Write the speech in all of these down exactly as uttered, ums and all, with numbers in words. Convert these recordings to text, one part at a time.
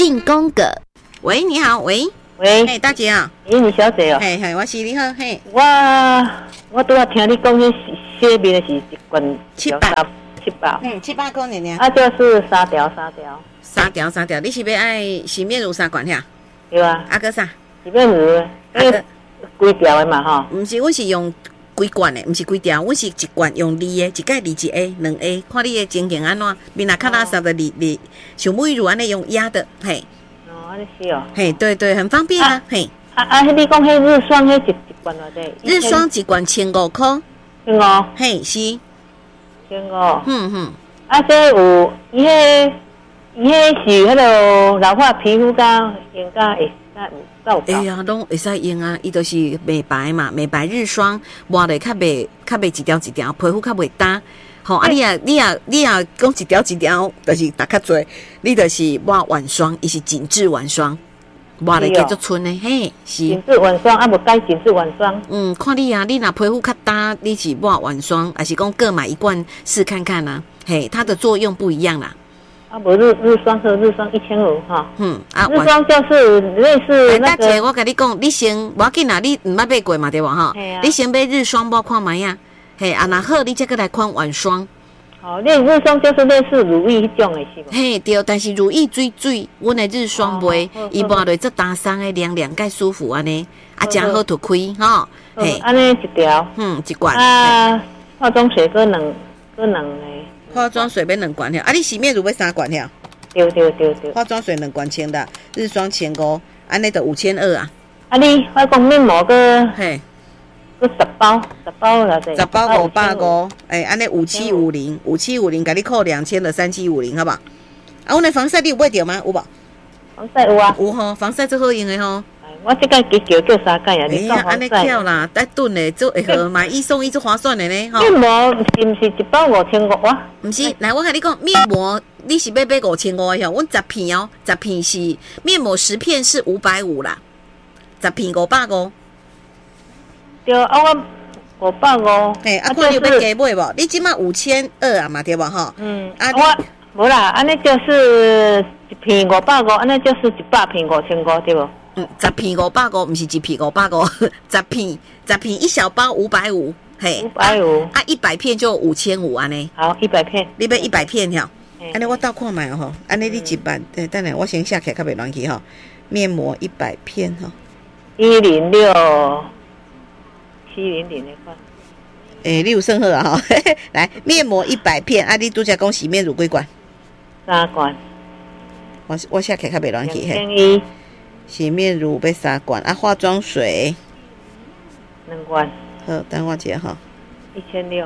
进宫格。喂，你好，喂， 喂， 嘿，大姐啊， 咦，你小姐哦， 嘿嘿，我是你好，嘿， 我我拄仔听你讲，迄洗面的是一罐七百， 七百， 嗯，七百块呢， 啊，就是三条三条， 三条三条，你是要爱洗面乳三罐遐？ 对啊， 啊个啥？ 洗面乳，那个规条的嘛吼， 毋是，阮是用几罐的，毋是几条，阮是一罐用二的，一盖二一 A， 两 A， 看你的情形安怎，面若较垃圾的二二，像沐浴乳安尼用压的，嘿。 哦，安尼是哦， 嘿，对对，很方便啊，啊嘿。 啊啊，你讲迄日霜迄一一罐偌济？ 日霜一罐千五块。 千五？ 嘿，是。 千五。 嗯嗯。 啊，这有伊迄伊迄是迄落老化皮肤甲用甲会甲有甲有。 哎呀，拢会使用啊！伊就是美白嘛，美白日霜，抹咧较袂较袂一条一条，皮肤较袂干。吼、哦，啊你啊你啊你啊讲一条一条，就是打较侪，你就是抹晚霜，伊是紧致晚霜，抹咧叫做春的，嘿，是。 紧致晚霜啊，无改紧致晚霜。 嗯，看你啊，你若皮肤较干，你是抹晚霜，还是讲各买一罐试看看啊？嘿，它的作用不一样啦。 啊，无日日霜和日霜一千五哈。 嗯，啊， 日霜就是类似那个。 大姐，我跟你讲，你先无要紧啦，你唔捌买过嘛对吧？哈，你先买日霜包看卖呀。嘿，啊，那好，你再过来看晚霜。 哦，那日霜就是类似乳液迄种的是无？ 嘿，对，但是乳液水水，阮的日霜袂，伊抹落做打霜的凉凉，介舒服安尼，啊，真好涂开吼。 嘿，安尼一条， 嗯，一罐。 啊，化妆水搁两搁两个。 化妆水要两罐了，啊，你洗面乳要三罐了。 对对对对。 化妆水两罐千的，日霜千五，安尼就五千二啊。 啊，你我讲面膜搁嘿。 十包，十包了对。 十包五百五，哎，安尼五七五零，五七五零，给你扣两千的三七五零，好不好？啊，我那防晒你有买到吗？有无？ 防晒有啊。 有吼，防晒最好用的吼。 我这个几叫叫啥解啊？ 你讲安尼巧啦，带炖的做会好，买一送一做划算的呢。 面膜是不是一包五千五啊？ 不是，来我跟你讲，面膜你是要买五千五的吼，阮十片哦，十片是面膜十片是五百五啦，十片五百五。 对啊，我五百五。 嘿，啊，看你有要加买无？你即马五千二啊嘛，对吧？哈。 嗯。啊，我无啦，安尼就是一片五百五，安尼就是一百片五千五，对不？ 嗯，十片五百五，不是一片五百五，十片，十片一小包五百五，嘿。 五百五。 啊，一百片就五千五安尼。 好，一百片。 你要一百片吼？安尼我倒看卖吼，安尼你一万，对，等下我先下起来较袂乱去吼。面膜一百片吼。 一零六。七零零的款， 诶、欸，你有算好啊哈！来，面膜一百片，啊，你拄则讲洗面乳几罐？ 三罐。 我我写起较袂乱去嘿。一。 洗面乳要三罐，啊，化妆水。 两罐。 好，等我一下哈。 一千六。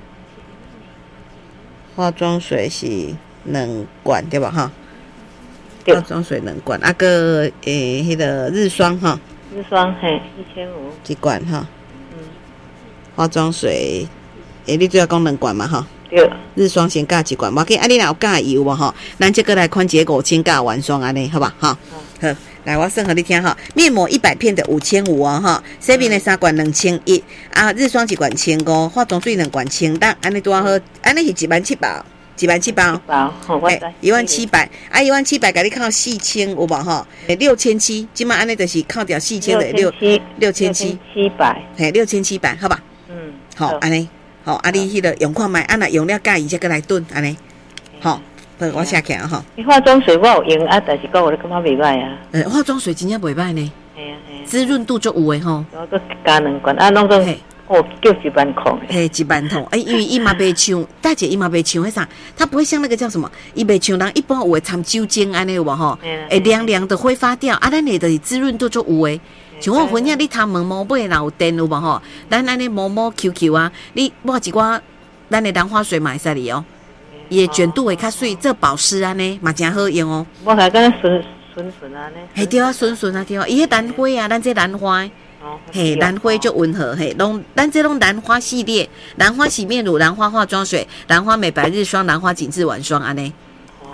化妆水是两罐对吧？哈。 对。 化妆水两罐，啊个诶，迄、那个日霜哈。 日霜嘿，一千五。 一罐哈。化妆水，诶、欸，你主要讲两罐嘛，哈。 对。日霜先加一罐，无紧，啊，你若有加油无吼？咱这个来款结果先加晚霜安尼，好吧？哈。好，来我算给你听哈。面膜一百片的五千五哦，哈。洗面的三罐两千一，啊，日霜一罐千五，化妆水两罐千六，安尼多好，安尼是一万七百。一万七百， 包， 哎，一万七百，啊，一万七百，给你扣四千，有无哈？六千七，今麦安尼就是扣掉四千的六六千七， 七百， 嘿，六千七百，好吧？嗯，好，安尼，好，啊，你迄个用看卖，啊，若用了介意，再过来炖，安尼，好，好，我写起来哈。 化妆水我有用啊，但是讲我咧感觉袂歹啊。 呃，化妆水真正袂歹呢， 系啊系啊， 滋润度就有诶吼。 我搁加两罐，啊，弄种。哦，叫一万块， 嘿，一万块，哎，因为伊嘛袂像，大姐伊嘛袂像迄啥，它不会像那个叫什么，伊袂像人一般有诶掺酒精安尼有无吼，会凉凉的挥发掉，啊，咱诶就是滋润度就有诶，像我分享你头毛毛尾若有电有无吼，咱安尼毛毛 Q Q 啊，你抹一寡咱诶兰花水嘛会使哩哦，伊诶卷度会较水，做保湿安尼嘛真好用哦。 我睇敢顺顺顺安尼， 嘿对啊，顺顺啊对啊，伊迄兰花啊，咱这兰花。嘿，兰花就温和嘿，拢咱这种兰花系列，兰花洗面乳、兰花化妆水、兰花美白日霜、兰花紧致晚霜安尼，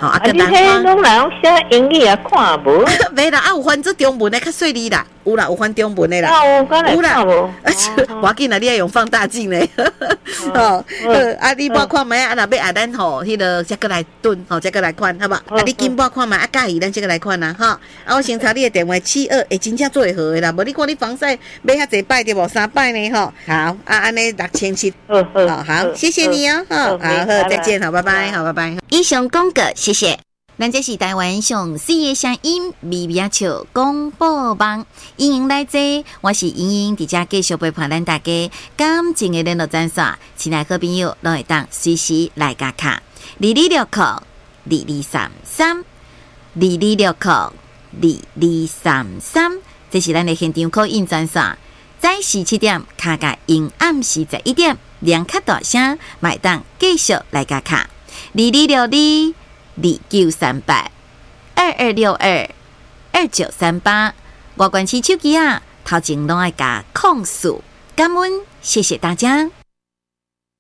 好啊， 你迄拢人写英语啊，看无？ 没啦，啊有翻做中文的较细腻啦，有啦有翻中文的啦， 有啦，无？ 我紧啦，你要用放大镜嘞，哦，啊你拨看卖啊，若要啊咱吼，迄个再过来炖，吼再过来看，好不？啊你紧拨看卖啊，介意咱再过来看啦，哈。啊我先查你的电话七二，会真正做会好的啦，无你看你防晒买遐济摆对无？三摆呢，吼。好啊，安尼六千七，好好，谢谢你哦，好，好，再见，好，拜拜，好，拜拜。以上广告，谢谢。咱这是台湾上水的声音，微微笑广播网，欢迎来坐，我是莹莹，伫遮继续陪伴咱大家感情的联络专线，亲爱好朋友，拢会当随时来加卡，二二六扣二二三三，二二六扣二二三三，这是咱的现场call in专线，早时七点，卡甲因暗时十一点，两卡大声，买当继续来加卡，二二六二。二九三八二二六二二九三八，我关起手机啊，头前拢爱加控诉，感恩，谢谢大家。